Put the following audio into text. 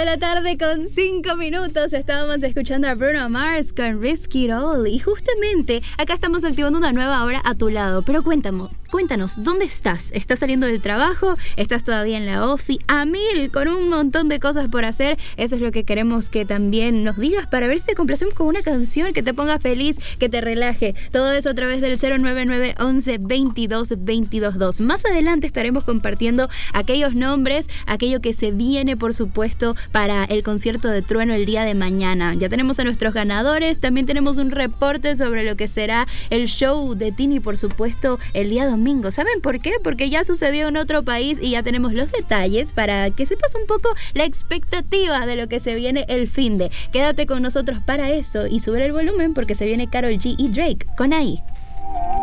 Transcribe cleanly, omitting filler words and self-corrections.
de la tarde con 5 minutos. Estábamos escuchando a Bruno Mars con Risk It All. Y justamente acá estamos activando una nueva hora a tu lado. Pero cuéntanos, ¿dónde estás? ¿Estás saliendo del trabajo? ¿Estás todavía en la ofi? A mil, con un montón de cosas por hacer. Eso es lo que queremos que también nos digas para ver si te complacemos con una canción que te ponga feliz, que te relaje. Todo eso a través del 099 11 22 22 2. Más adelante estaremos compartiendo aquellos nombres, aquello que se viene, por supuesto, para el concierto de Trueno el día de mañana. Ya tenemos a nuestros ganadores, también tenemos un reporte sobre lo que será el show de Tini, por supuesto, el día domingo. ¿Saben por qué? Porque ya sucedió en otro país y ya tenemos los detalles para que sepas un poco la expectativa de lo que se viene el finde. Quédate con nosotros para eso y sube el volumen porque se viene Karol G y Drake con Ahí.